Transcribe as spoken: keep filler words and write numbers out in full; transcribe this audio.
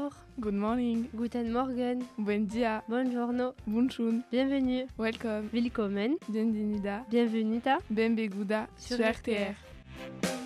Bonjour. Good morning. Guten Morgen. Buen dia. Buongiorno. Bunshun. Bienvenue. Welcome. Willkommen. Bienvenida. Bienvenue. Benbeguda Sur sur R R T T R. R.